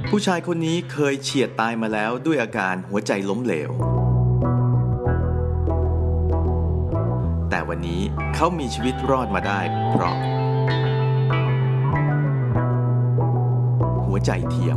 ผู้ชายคนนี้เคยเฉียดตายมาแล้วด้วยอาการหัวใจล้มเหลวแต่วันนี้เขามีชีวิตรอดมาได้เพราะหัวใจเทียม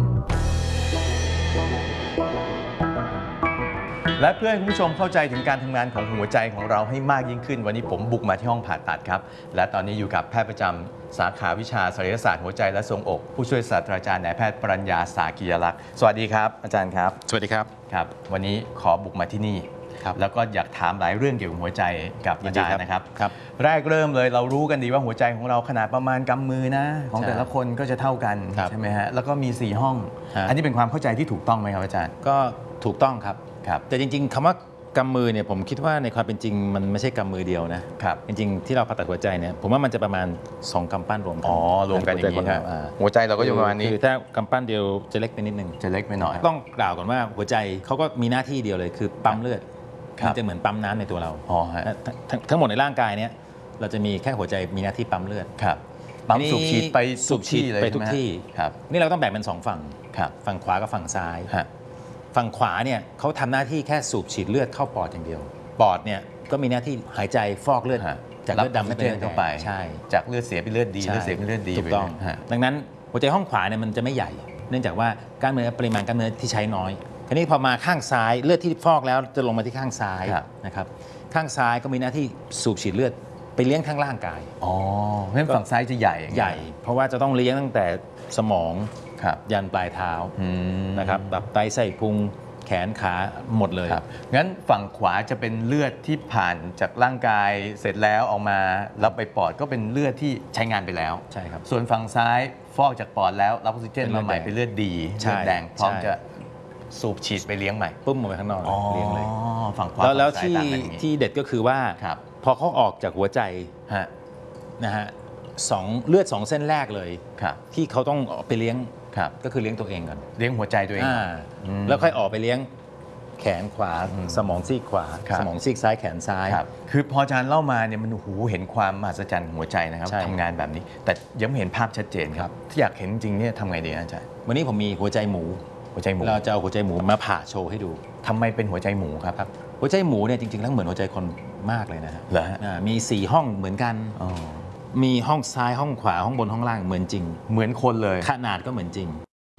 และเพื่อให้คุณผู้ชมเข้าใจถึงการทำงานของหัวใจของเราให้มากยิ่งขึ้นวันนี้ผมบุกมาที่ห้องผ่าตัดครับและตอนนี้อยู่กับแพทย์ประจำสาขาวิชาศัลยศาสตร์หัวใจและทรวงอกผู้ช่วยศาสตราจารย์นายแพทย์ปรัญญาสากิยลักษณ์สวัสดีครับอาจารย์ครับสวัสดีครับครับวันนี้ขอบุกมาที่นี่แล้วก็อยากถามหลายเรื่องเกี่ยวกับหัวใจกับอาจารย์นะครับแรกเริ่มเลยเรารู้กันดีว่าหัวใจของเราขนาดประมาณกำมือนะของแต่ละคนก็จะเท่ากันใช่ไหมฮะแล้วก็มี4ห้องอันนี้เป็นความเข้าใจที่ถูกต้องไหมครับอาจารย์ก็ถูกต้องครับแต่จริงๆคำว่ากำมือเนี่ยผมคิดว่าในความเป็นจริงมันไม่ใช่กำมือเดียวนะครับจริงๆที่เราผ่าตัดหัวใจเนี่ยผมว่ามันจะประมาณ2กำปั้นรวมกันรวมกันอย่างนี้ครับหัวใจเราก็อยู่ประมาณนี้คือถ้ากำปั้นเดียวจะเล็กไปนิดนึงจะเล็กไปหน่อยต้องกล่าวก่อนว่าหัวใจเขาก็มีหน้าที่เดียวเลยคือปั๊มเลือดมันจะเหมือนปั๊มน้ำในตัวเราทั้งหมดในร่างกายเนี่ยเราจะมีแค่หัวใจมีหน้าที่ปั๊มเลือดปั๊มสูบฉีดไปสูบฉีดไปทุกที่นี่เราต้องแบ่งเป็น2ฝั่งฝั่งขวากับฝั่งซ้ายฝั่งขวาเนี่ยเขาทำหน้าที่แค่สูบฉีดเลือดเข้าปอดอย่างเดียวปอดเนี่ยก็มีหน้าที่หายใจฟอกเลือดจากเลือดดำให้เป็นเลือดเข้าไปใช่จากเลือดเสียเป็นเลือดดีเลือดเสียเป็นเลือดดีถูกต้องดังนั้นหัวใจห้องขวาเนี่ยมันจะไม่ใหญ่เนื่องจากว่ากล้ามเนื้อปริมาณกล้ามเนื้อที่ใช้น้อยทีนี้พอมาข้างซ้ายเลือดที่ฟอกแล้วจะลงมาที่ข้างซ้ายนะครับข้างซ้ายก็มีหน้าที่สูบฉีดเลือดไปเลี้ยงทั้งร่างกายเพราะฉะนั้นฝั่งซ้ายจะใหญ่เพราะว่าจะต้องเลี้ยงตั้งแต่สมองยันปลายเท้านะครับแบบไตไส้พุงแขนขาหมดเลยงั้นฝั่งขวาจะเป็นเลือดที่ผ่านจากร่างกายเสร็จแล้วออกมารับไปปอดก็เป็นเลือดที่ใช้งานไปแล้วใช่ครับส่วนฝั่งซ้ายฟอกจากปอดแล้วรับออกซิเจนมาใหม่เป็นเลือดดีเลือดแดงพร้อมจะสูบฉีดไปเลี้ยงใหม่ปุ้มออกไปข้างนอกเลี้ยงเลยฝั่งขวาแล้วที่เด็ดก็คือว่าพอเขาออกจากหัวใจนะฮะเลือด2เส้นแรกเลยที่เขาต้องไปเลี้ยงก็คือเลี้ยงตัวเองก่อนเลี้ยงหัวใจตัวเองแล้วค่อยออกไปเลี้ยงแขนขวาสมองซีกขวาสมองซีกซ้ายแขนซ้ายคือพออาจารย์เล่ามาเนี่ยมันเห็นความมหัศจรรย์หัวใจนะครับทำงานแบบนี้แต่ยังไม่เห็นภาพชัดเจนครับที่อยากเห็นจริงเนี่ยทำไงดีอาจารย์วันนี้ผมมีหัวใจหมูเราจะเอาหัวใจหมูมาผ่าโชว์ให้ดูทำไมเป็นหัวใจหมูครับหัวใจหมูเนี่ยจริงๆแล้วเหมือนหัวใจคนมากเลยนะฮะมี4ห้องเหมือนกันมีห้องซ้ายห้องขวาห้องบนห้องล่างเหมือนจริงเหมือนคนเลยขนาดก็เหมือนจริง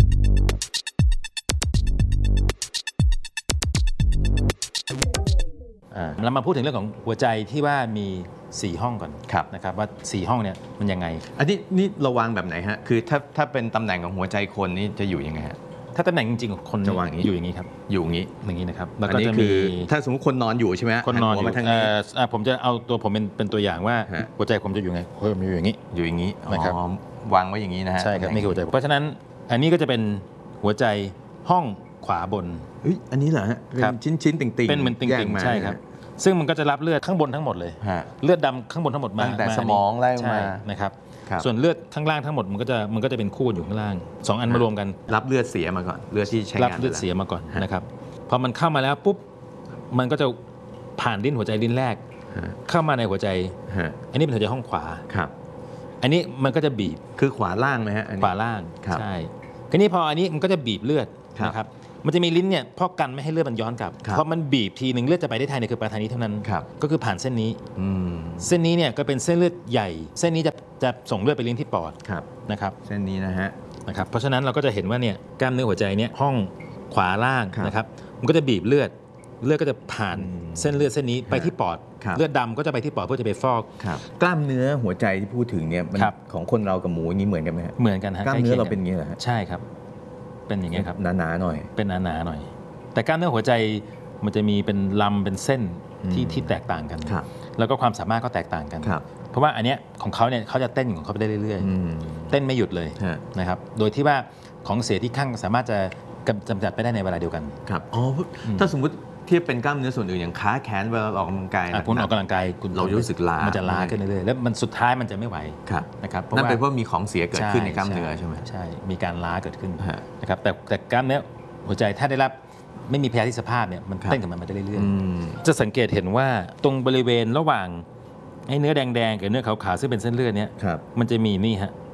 เรามาพูดถึงเรื่องของหัวใจที่ว่ามี4ห้องก่อนนะครับว่า4ห้องเนี่ยมันยังไงอันนี้ระวังแบบไหนฮะคือถ้าเป็นตำแหน่งของหัวใจคนนี่จะอยู่ยังไงฮะถ้าตำแหน่งจริงๆของคนจะวางอยู่อย่างนี้ครับอยู่อย่างนี้นะครับแล้วก็จะมีถ้าสมมติคนนอนอยู่ใช่ไหมคนนอนอยู่ผมจะเอาตัวผมเป็นตัวอย่างว่าหัวใจผมจะอยู่ไงผมอยู่อย่างนี้นะครับวางไว้อย่างนี้นะฮะใช่ครับนี่คือหัวใจเพราะฉะนั้นอันนี้ก็จะเป็นหัวใจห้องขวาบนอันนี้เหรอฮะเป็นชิ้นติ่งเป็นเหมือนติ่งใช่ครับซึ่งมันก็จะรับเลือดข้างบนทั้งหมดเลยเลือดดำข้างบนทั้งหมดมาตั้งแต่สมองไล่มานะครับส่วนเลือดข้างล่างทั้งหมดมันก็จะเป็นคู่อยู่ข้างล่าง2อันมารวมกันรับเลือดเสียมาก่อนเลือดที่ใช้งานรับเลือดเสียมาก่อนนะครับพอมันเข้ามาแล้วปุ๊บมันก็จะผ่านลิ้นหัวใจลิ้นแรกเข้ามาในหัวใจอันนี้เป็นหัวใจห้องขวาอันนี้มันก็จะบีบคือขวาล่างไหมฮะขวาล่างใช่ทีนี้พออันนี้มันก็จะบีบเลือดนะครับมันจะมีลิ้นเนี่ยพอกันไม่ให้เลือดมันย้อนกลับเพราะมันบีบทีหนึ่งเลือดจะไปได้ทันเนี่ยคือไปทางนี้เท่านั้นก็คือผ่านเส้นนี้เส้นนี้เนี่ยก็เป็นเส้นเลือดใหญ่เส้นนี้จะส่งเลือดไปเลี้ยงที่ปอดนะครับเส้นนี้นะครับเพราะฉะนั้นเราก็จะเห็นว่าเนี่ยกล้ามเนื้อหัวใจเนี่ยห้องขวาล่างนะครับมันก็จะบีบเลือดก็จะผ่านเส้นเลือดเส้นนี้ไปที่ปอดเลือดดำก็จะไปที่ปอดเพื่อจะไปฟอกกล้ามเนื้อหัวใจที่พูดถึงเนี่ยของคนเรากับหมูอย่างนี้เหมือนกันไหมเหมือนกันฮะกล้ามเนื้อเราเป็นอย่างนี้เหรอใช่ครับเป็นอย่างเงี้ยครับหนาๆหน่อยเป็นหนาๆหน่อยแต่กล้ามเนื้อหัวใจมันจะมีเป็นลำเป็นเส้นที่แตกต่างกันแล้วก็ความสามารถก็แตกต่างกันเพราะว่าอันเนี้ยของเขาเนี่ยเขาจะเต้นของเขาไปได้เรื่อยๆเต้นไม่หยุดเลยนะครับโดยที่ว่าของเสียที่ข้างสามารถจะกำจัดไปได้ในเวลาเดียวกันครับถ้าสมมติเทียบเป็นกล้ามเนื้อส่วนอื่นอย่างขาแขนเวลาออกกำลังกายคุณออกกำลังกายเรารู้สึกล้ามันจะล้าขึ้นเรื่อยๆแล้วมันสุดท้ายมันจะไม่ไหวนะครับนั่นเป็นเพราะมีของเสียเกิดขึ้นในกล้ามเนื้อใช่ไหมใช่มีการล้าเกิดขึ้นนะครับแต่กล้ามเนื้อหัวใจถ้าได้รับไม่มีแพทย์ที่สภาพเนี่ยมันเต้นกับมันมาได้เรื่อยๆจะสังเกตเห็นว่าตรงบริเวณระหว่างไอ้เนื้อแดงๆกับเนื้อขาวๆซึ่งเป็นเส้นเลือดเนี่ยมันจะมีนี่ฮะ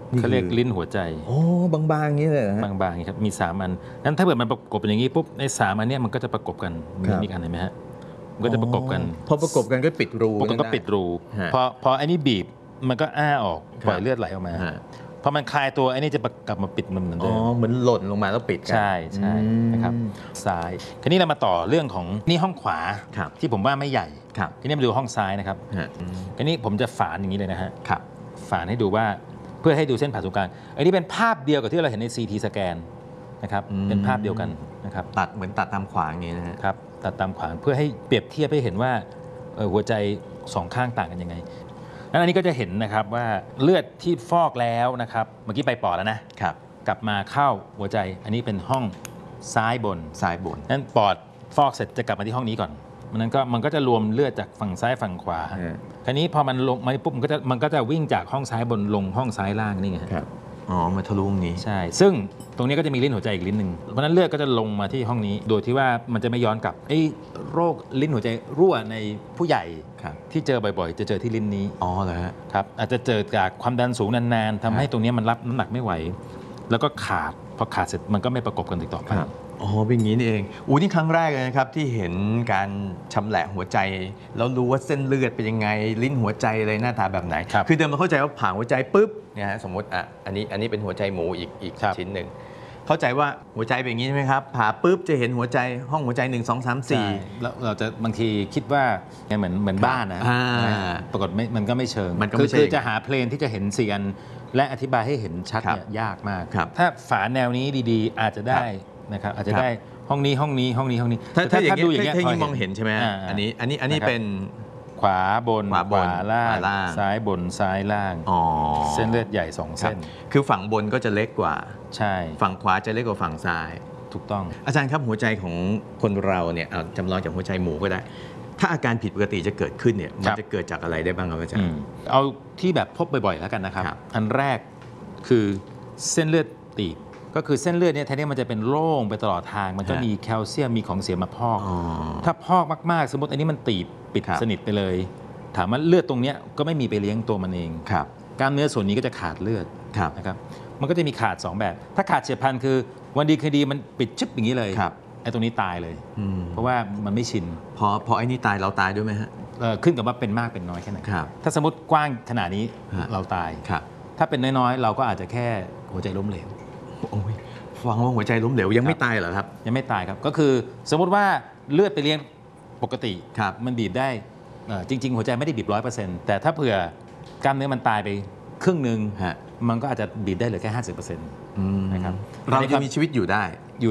เขาเรียกลิ้นหัวใจโอ้บางๆอย่างนี้เลยนะบางๆครับมี3 อันนั้นถ้าเกิดมันประกบเป็นอย่างนี้ปุ๊บใน3 อันเนี้ยมันก็จะประกบกันมีกันเห็นไหมฮะมันก็จะประกบกันพอประกบกันก็ปิดรูมันก็ปิดรูพอไอ้นี่บีบมันก็อ้าออกปล่อยเลือดไหลออกมาพอมันคลายตัวไอ้นี่จะกลับมาปิดมันเหมือนเดิมเหมือนหล่นลงมาแล้วปิดกันใช่นะครับซ้ายคราวนี้เรามาต่อเรื่องของนี่ห้องขวาที่ผมว่าไม่ใหญ่ทีนี้มาดูห้องซ้ายนะครับคราวนี้ผมจะฝานอย่างนี้เลยนะฮะฝานให้ดูว่าเพื่อให้ดูเส้นผ่าศูนย์กลางอันนี้เป็นภาพเดียวกับที่เราเห็นใน CT สแกนนะครับเป็นภาพเดียวกันนะครับเหมือนตัดตามขวางอย่างนี้นะครับตัดตามขวางเพื่อให้เปรียบเทียบให้เห็นว่าหัวใจ2 ข้างต่างกันยังไงนั้นอันนี้ก็จะเห็นนะครับว่าเลือดที่ฟอกแล้วนะครับเมื่อกี้ไปปอดแล้วนะครับกลับมาเข้าหัวใจอันนี้เป็นห้องซ้ายบนนั้นปอดฟอกเสร็จจะกลับมาที่ห้องนี้ก่อนมันก็จะรวมเลือดจากฝั่งซ้ายฝั่งขวาคราวนี้พอมันลงมาปุ๊บมันก็จะวิ่งจากห้องซ้ายบนลงห้องซ้ายล่างนี่ไงครับมาทะลุนี้ใช่ซึ่งตรงนี้ก็จะมีลิ้นหัวใจอีกลิ้นหนึ่งเพราะนั้นเลือดก็จะลงมาที่ห้องนี้โดยที่ว่ามันจะไม่ย้อนกลับโรคลิ้นหัวใจรั่วในผู้ใหญ่ที่เจอบ่อยๆจะเจอที่ลิ้นนี้เหรอครับอาจจะเจอจากความดันสูงนานๆทำให้ตรงนี้มันรับน้ำหนักไม่ไหวแล้วก็ขาดพอขาดเสร็จมันก็ไม่ประกบกันติดต่อไปเป็นอย่างนี้นี่เองนี่ครั้งแรกเลยนะครับที่เห็นการชำแหละหัวใจแล้วรู้ว่าเส้นเลือดเป็นยังไงลิ้นหัวใจเลยหน้าตาแบบไหนคือเดิมเราเข้าใจว่าผ่าหัวใจปุ๊บเนี่ยฮะสมมติอันนี้เป็นหัวใจหมูอีกชิ้นหนึ่งเข้าใจว่าหัวใจเป็นอย่างนี้ใช่ไหมครับผ่าปุ๊บจะเห็นหัวใจห้องหัวใจ1 2 3 4 แล้วเราจะบางทีคิดว่าเหมือนบ้านนะปรากฏมันก็ไม่เชิงคือจะหาเพลนที่จะเห็น4 อันและอธิบายให้เห็นชัดเนี่ยยากมากถ้าฝาแนวนี้ดีๆอาจจะได้นะครับอาจจะได้ห้องนี้ถ้าดูอย่างนี้ถ้ามองเห็นใช่ไหมอันนี้เป็นขวาบนขวาล่างซ้ายบนซ้ายล่างเส้นเลือดใหญ่2 เส้นคือฝั่งบนก็จะเล็กกว่าใช่ฝั่งขวาจะเล็กกว่าฝั่งซ้ายถูกต้องอาจารย์ครับหัวใจของคนเราเนี่ยจำลองจากหัวใจหมูก็ได้ถ้าอาการผิดปกติจะเกิดขึ้นเนี่ยมันจะเกิดจากอะไรได้บ้างครับอาจารย์เอาที่แบบพบบ่อยๆแล้วกันนะครับอันแรกคือเส้นเลือดตีบก็คือเส้นเลือดเนี่ยแทนที่มันจะเป็นโล่งไปตลอดทางมันก็มีแคลเซียมมีของเสียมาพอกถ้าพอกมากๆสมมติอันนี้มันตีบปิดสนิทไปเลยถามว่าเลือดตรงนี้ก็ไม่มีไปเลี้ยงตัวมันเองกล้ามเนื้อส่วนนี้ก็จะขาดเลือดนะครับมันก็จะมีขาด2 แบบถ้าขาดเฉียบพลันคือวันดีคืนดีมันปิดชึบอย่างนี้เลยไอ้ตรงนี้ตายเลยเพราะว่ามันไม่ชินพอไอ้นี่ตายเราตายด้วยไหมฮะขึ้นกับว่าเป็นมากเป็นน้อยแค่ไหนถ้าสมมติกว้างขนาดนี้เราตายถ้าเป็นน้อยๆเราก็อาจจะแค่หัวใจล้มเหลวฟังว่าหัวใจล้มเหลวยังไม่ตายเหรอครับยังไม่ตายครับก็คือสมมติว่าเลือดไปเลี้ยงปกติมันบีบได้จริงๆหัวใจไม่ได้บีบ100%แต่ถ้าเผื่อกล้ามเนื้อมันตายไปครึ่งหนึ่งมันก็อาจจะบีบได้เหลือแค่ 50%นะครับเราจะมีชีวิตอยู่ได้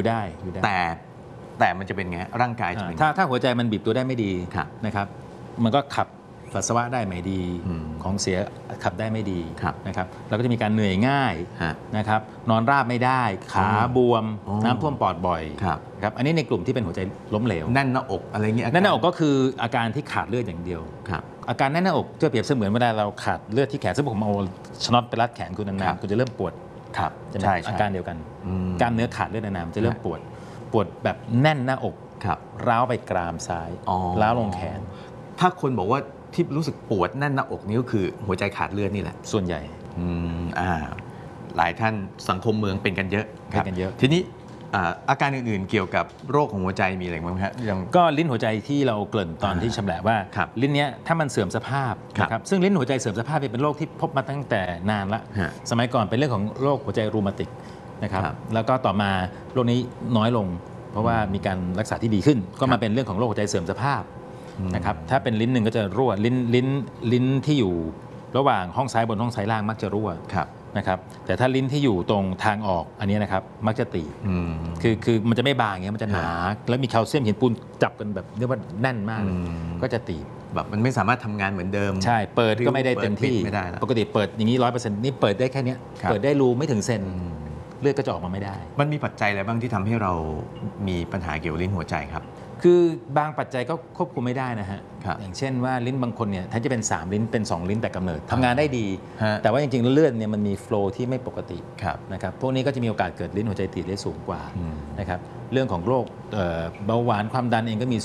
แต่มันจะเป็นไงร่างกายจะเป็นถ้าหัวใจมันบีบตัวได้ไม่ดีนะครับมันก็ขับปัสสาวะได้ไม่ดีของเสียขับได้ไม่ดีนะครับแล้วก็จะมีการเหนื่อยง่ายนะครับนอนราบไม่ได้ขาบวมน้ำท่วมปอดบ่อยครับอันนี้ในกลุ่มที่เป็นหัวใจล้มเหลวแน่นหน้าอกอะไรเงี้ยแน่นหน้าอกก็คืออาการที่ขาดเลือดอย่างเดียวอาการแน่นหน้าอกจะเปรียบเสมือนเวลาเราขาดเลือดที่แขนซึ่งผมเอาชน็อตไปรัดแขนคุณนานๆคุณจะเริ่มปวดใช่อาการเดียวกันกล้ามเนื้อขาดเลือดนานๆจะเริ่มปวดแบบแน่นหน้าอกร้าวไปกรามซ้ายร้าวลงแขนถ้าคนบอกว่าที่รู้สึกปวดแน่นหน้าอกนี่ก็คือหัวใจขาดเลือดนี่แหละส่วนใหญ่หลายท่านสังคมเมืองเป็นกันเยอะทีนี้อาการอื่นๆเกี่ยวกับโรคของหัวใจมีอะไรบ้างครับก็ลิ้นหัวใจที่เราเกริ่นตอนที่ชำแหละว่าลิ้นเนี้ยถ้ามันเสื่อมสภาพนะครับซึ่งลิ้นหัวใจเสื่อมสภาพเป็นโรคที่พบมาตั้งแต่นานละสมัยก่อนเป็นเรื่องของโรคหัวใจรูมาติกนะครับแล้วก็ต่อมาโรคนี้น้อยลงเพราะว่ามีการรักษาที่ดีขึ้นก็มาเป็นเรื่องของโรคหัวใจเสื่อมสภาพนะครับถ้าเป็นลิ้นหนึ่งก็จะรั่วลิ้นที่อยู่ระหว่างห้องซ้ายบนห้องซ้ายล่างมักจะรั่วนะครับแต่ถ้าลิ้นที่อยู่ตรงทางออกอันนี้นะครับมักจะตีคือมันจะไม่บางอย่างเงี้ยมันจะหนาแล้วมีแคลเซียมหินปูนจับกันแบบเรียกว่าแน่นมากก็จะตีแบบมันไม่สามารถทำงานเหมือนเดิมใช่เปิดก็ไม่ได้เต็มที่ปกติเปิดอย่างนี้ 100% นี่เปิดได้แค่นี้เปิดได้รูไม่ถึงเซนเลือดก็จะออกมาไม่ได้มันมีปัจจัยอะไรบ้างที่ทำให้เรามีปัญหาเกี่ยวกับลิ้นหัวใจครับคือบางปัจจัยก็ควบคุมไม่ได้นะฮะอย่างเช่นว่าลิ้นบางคนเนี่ยแทนจะเป็น3ลิ้นเป็น2ลิ้นแต่กำเนิดทำงานได้ดีแต่ว่าจริงๆเลือดเนี่ยมันมีโฟลว์ที่ไม่ปกตินะครับพวกนี้ก็จะมีโอกาสเกิดลิ้นหัวใจตีบได้สูงกว่านะครับเรื่องของโรคเบาหวานความดันเองก็มีส่วน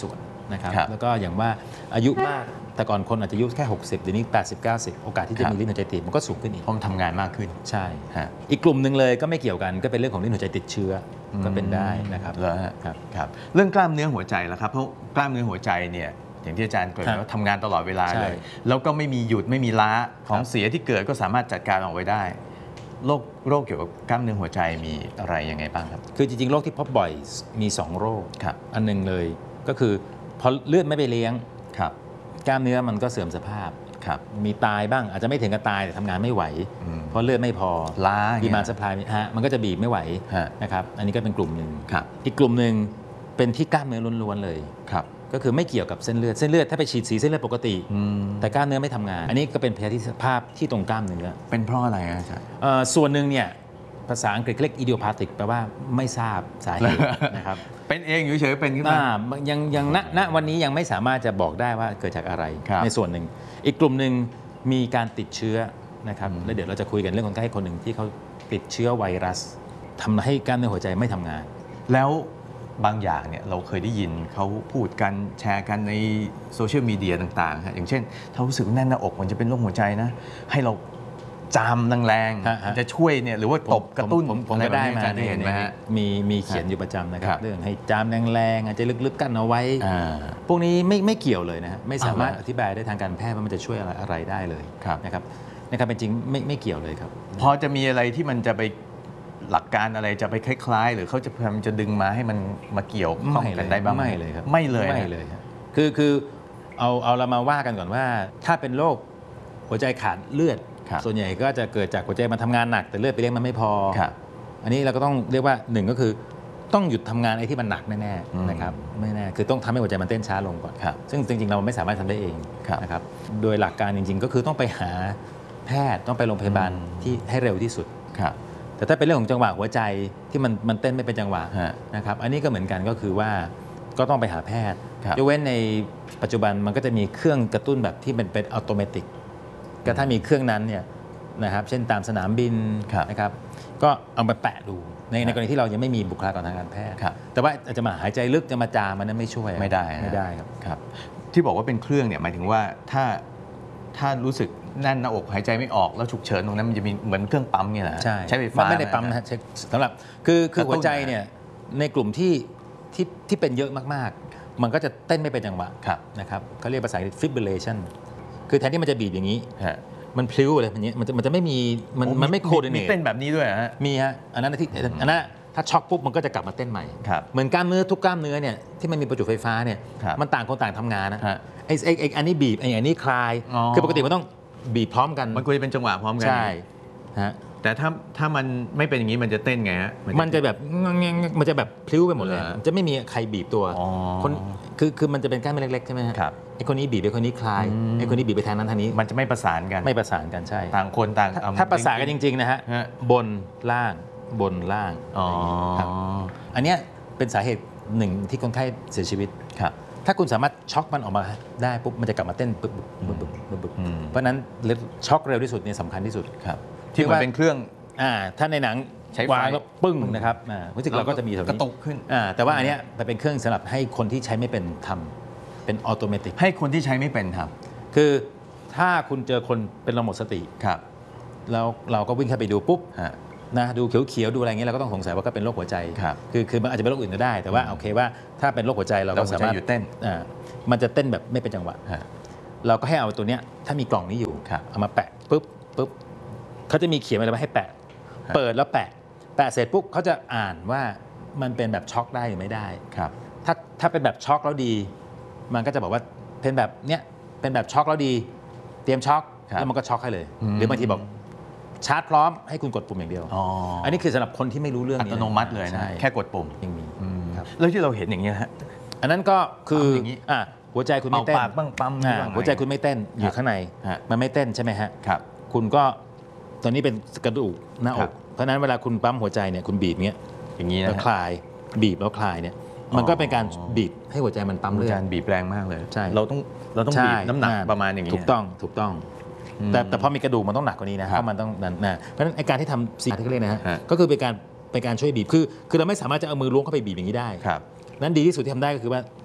นะครับครับแล้วก็อย่างว่าอายุมากแต่ก่อนคนอาจจะอายุแค่ 60เดี๋ยวนี้80-90โอกาสที่จะมีลิ้นหัวใจตีบมันก็สูงขึ้นอีกเพราะมันทำงานมากขึ้นใช่ฮะอีกกลุ่มหนึ่งเลยก็ไม่เกี่ยวกันก็เป็นเรื่องของลิ้นหัวใจติดเชื้อก็เป็นได้นะครับแล้วฮะครับครับเรื่องกล้ามเนื้อหัวใจล่ะครับเพราะกล้ามเนื้อหัวใจเนี่ยอย่างที่อาจารย์เกริ่นว่าทำงานตลอดเวลาใช่เลยแล้วก็ไม่มีหยุดไม่มีล้าของเสียที่เกิดก็สามารถจัดการออกไว้ได้โรคเกี่ยวกับกล้ามเนื้อหัวใจมีอะไรยังไงบ้างครับคือจริงๆโรคที่พบบ่อยมี 2 โรคครับอันหนึงเลยก็คือพอเลือดไม่ไปเลี้ยงครับกล้ามเนื้อมันก็เสื่อมสภาพครับมีตายบ้างอาจจะไม่ถึงกับตายแต่ทำงานไม่ไหวอืมเพราะเลือดไม่พอล้าดีมานด์ซัพพลายมันก็จะบีบไม่ไหวฮะนะครับอันนี้ก็เป็นกลุ่มหนึ่งครับอีกกลุ่มหนึ่งเป็นที่กล้ามเนื้อล้วนๆเลยครับก็คือไม่เกี่ยวกับเส้นเลือดถ้าไปฉีดสีเส้นเลือดปกติอืมแต่กล้ามเนื้อไม่ทำงาน อันนี้ก็เป็นพยาธิภาพที่ตรงกล้ามเนื้อเป็นเพราะอะไรอะอาจารย์ส่วนหนึ่งเนี่ยภาษาอังกฤษเรียก idiopathic แปลว่าไม่ทราบสาเหตุ นะครับเป็นเองอยู่เฉยๆเป็นขึ้นมายังณวันนี้ยังไม่สามารถจะบอกได้ว่าเกิดจากอะไรครับในส่วนหนึ่งอีกกลุ่มหนึ่งมีการติดเชื้อนะครับแล้วเดี๋ยวเราจะคุยกันเรื่องคนไข้คนหนึ่งที่เขาติดเชื้อไวรัสทำให้กล้ามเนื้อหัวใจไม่ทำงานแล้วบางอย่างเนี่ยเราเคยได้ยินเขาพูดกันแชร์กันในโซเชียลมีเดียต่างๆฮะอย่างเช่นถ้ารู้สึกแน่นหน้าอกมันจะเป็นโรคหัวใจนะให้เราจามแรงฮะๆจะช่วยเนี่ยหรือว่าตบกระตุ้นผมอะไรก็แบบได้นี้มาอาจารย์ได้เห็นไหมฮะมีเขียนอยู่ประจำนะคครัรับบ เรื่องให้จามแรงๆอาจจะลึกๆกั้นเอาไว้อ่าพวกนี้ไม่เกี่ยวเลยนะฮะไม่สามารถเอาละอธิบายได้ทางการแพทย์ว่ามันจะช่วยอะไรได้เลยครับนะครับในความเป็นจริงไม่เกี่ยวเลยครับพอจะมีอะไรที่มันจะไปหลักการอะไรจะไปคล้ายๆ หรือเขาจะพยายามจะดึงมาให้มันมาเกี่ยวข้องกันได้บ้างหไม่เลยครับไม่เลยนะไม่เลยครับคือเอาเรามาว่ากันก่อนว่า ถ้าเป็นโรคหัวใจขาดเลือดครับส่วนใหญ่ก็จะเกิดจากหัวใจมันทำงานหนักแต่เลือดไปเลี้ยงมันไม่พอครับอันนี้เราก็ต้องเรียกว่าหนึ่งก็คือต้องหยุดทำงานไอ้ที่มันหนักแน่อืมๆนะครับไม่แน่คือต้องทำให้หัวใจมันเต้นช้าลงก่อนครับซึ่งจริงๆเราไม่สามารถทำได้เองครับนะครับโดยหลักการจริงๆ ก็คือต้องไปหาแพทย์ต้องไปโรงพยาบาลอืมที่ให้เร็วที่สุดครับแต่ถ้าเป็นเรื่องของจังหวะหัวใจที่มันเต้นไม่เป็นจังหวะฮะนะครับอันนี้ก็เหมือนกันก็คือว่าก็ต้องไปหาแพทย์ครับยกเว้นในปัจจุบันมันก็จะมีเครื่องกระตุ้นแบบที่เป็นอัตโนมัติก็ถ้ามีเครื่องนั้นเนี่ยนะครับเช่นตามสนามบินครับนะครับก็เอามาแปะดูในกรณีที่เรายังไม่มีบุคลากรทางการแพทย์ครับแต่ว่าอาจจะมาหายใจลึกจะมาจามมันนั้นไม่ช่วยไม่ได้นะไม่ได้ครับครับ ที่บอกว่าเป็นเครื่องเนี่ยหมายถึงว่าถ้ารู้สึกแน่นหน้าอกหายใจไม่ออกแล้วฉุกเฉินตรงนั้นมันจะมีเหมือนเครื่องปั๊มเนี่ยแหละใช่ไฟฟ้าไม่ได้ปั๊มนะฮะใช้สำหรับคือกระตุ้นหัวใจเนี่ยในกลุ่มที่เป็นเยอะมากๆ มันก็จะเต้นไม่เป็นจังหวะครับนะครับเขาเรียกภาษาอังกฤษ fibrillation คือแทนที่มันจะบีบอย่างนี้ฮะมันพลิ้วอะไรแบบนี้มันจะไม่มีมันไม่โคดิเนมีตเต้นแบบนี้ด้วยเหรอฮะมีฮะอันนั้นที่อันนั้นถ้าช็อกปุ๊บมันก็จะกลับมาเต้นใหม่ครับเหมือนกล้ามเนื้อทุกกล้ามเนื้อเนี่ยที่มันมีประจุไฟฟ้าเนี่ยครับมันต่างคนต่างทำงานนะฮะไอ้อันนี้บีบไอ้อันนี้คลายอ๋อคือปกติมันต้องบีบพร้อมกันมันควรจะเป็นจังหวะพร้อมกันใช่ฮะแต่ถ้ามันไม่เป็นอย่างนี้มันจะเต้นไงฮะมันจะแบบมันจะแบบพลิ้วไปหมดเลยเหรอมันจะไม่มีใครบีบตัวอ๋อคนคือมันจะเป็นกล้ามเนื้อเล็กๆใช่ไหมฮะครับไอ้คนนี้บีบไอ้คนนี้คลายอืมไอ้คนนี้บีบไปทางนั้นทางนี้มันจะไม่ประสานกันไม่ประสานกันใช่ต่างคนต่างถ้าประสานกันจริงๆนะฮะฮะบนล่างบนล่างอ๋อครับอันเนี้ยเป็นสาเหตุหนึ่งที่คนไข้เสียชีวิตครับถ้าคุณสามารถช็อกมันออกมาได้ปุ๊บมันจะกลับมาเต้นปึ๊บปึ๊บปึ๊บปึ๊บปึ๊บอืมเพราะฉะนั้นช็อกเร็วที่สุดเนี่ยสำคัญที่สุดครับ ที่เหมือนเป็นเครื่องถ้าในหนังใช้ไฟวางแล้วปึ้งนะครับรู้สึกเราก็จะมีแถวนี้กระตุกขึ้นแต่ว่าอันเนี้ยมันเป็นเครื่องสำหรับให้คนที่ใช้ไม่เป็นทำเป็นออโตเมติกให้คนที่ใช้ไม่เป็นทคือถ้าคุณเจอคนเป็นลมหมดสติำครับแล้วเราก็วิ่งเข้าไปดูปุ๊บฮะนะดูเขียวๆดูอะไรเงี้ยเราก็ต้องสงสัยว่าก็เป็นโรคหัวใจครับคือมันอาจจะเป็นโรคอื่นก็ได้ แต่ว่าโอเคว่าถ้าเป็นโรคหัวใจเราแล้วก็หัวสาใจมารถหยุดเต้นมันจะเต้นแบบไม่เป็นจังหวะฮะเราก็ให้เอาตัวเนี้ยถ้ามีกล่องนี้อยู่ครับเอามาแปะปุ๊บเขาจะมีเขียนอะไรมาให้แปะฮะเปิดแล้วแปะเสร็จปุ๊บเขาจะอ่านว่ามันเป็นแบบช็อกได้หรือไม่ได้ครับถ้าเป็นแบบช็อกแล้วดี มันก็จะบอกว่าเป็นแบบเนี้ยเป็นแบบช็อกแล้วดี เตรียมช็อกครับแล้วมันก็ช็อกให้เลยอืมหรือบางทีบอกชาร์จพร้อมให้คุณกดปุ่มอย่างเดียวอ๋ออันนี้คือสำหรับคนที่ไม่รู้เรื่องอันี้ตโนมัติเลยนะใช่แค่กดปุ่มยังมีอืมครับแล้วที่เราเห็นอย่างนี้ยฮะอันนั้นก็คือปั๊มอย่างนี้หัวใจคุณไม่เต้นเป่าปากบ้างปั๊มบ้างหัวใจคุณไม่เต้นอยู่ข้างในฮะมันไม่เต้นใช่ไหมฮะครับคุณก็ตอนนี้เป็นกระดูกหน้าอครักบเพราะฉะนั้นเวลาคุณปั๊มหัวใจเนี่ยคุณบีบเงี้ยอย่างนี้นะแล้วฮะคลายบีบแล้วคลายเนี่ยมันก็เป็นการบีบให้หัวใจมันปั๊มเลือดการบีบแรงมากเลยใช่เราต้องบีบน้ำหนักประมาณอย่างนี้ถูกต้องอืมแต่พอมีกระดูกมันต้องหนักกว่านี้นะครัเพบราะมันต้องนั่นนะเพราะฉะนั้นไอ้การที่ทำสิ่งที่เขาเรียกนะฮะฮะก็คือเป็นการช่วยบีบคือเราไม่สามารถจะเอามือล้วงเข้าไปบีบอย่างนี้ได้ครับนั้นดีที่สุดที่ทำได้ก็คือว่า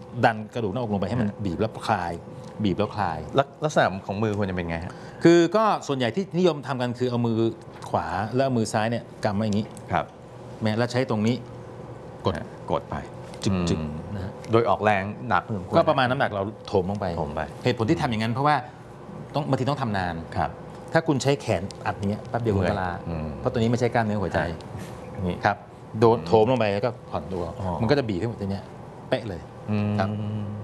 ดันกระดูกหน้าอกลงไปให้มันบีบแล้วคลายบีบแล้วคลายลักษณะของมือควรจะเป็นไงฮะคือก็ส่วนใหญ่ที่นิยมทำกันคือเอามือขวาแล้วเอามือซ้ายเนี่ยกำไว้อย่างนี้ครับแล้วใช้ตรงนี้กดไปจึงนะฮะโดยออกแรงหนักพอสมควรก็ประมาณน้ำหนักเราโถมลงไปโถมไปเหตุผลที่ทำอย่างนั้นเพราะว่าบางทีต้องทำนานครับถ้าคุณใช้แขนอัดอย่างเงี้ยแป๊บเดียวคุณก็ลา เพราะตัวนี้ไม่ใช่กล้ามเนื้อหัวใจนี่ครับโดนโถมลงไปแล้วก็ผ่อนตัว มันก็จะบีบให้หมดตัวเนี้ยเป๊ะเลยครับอืม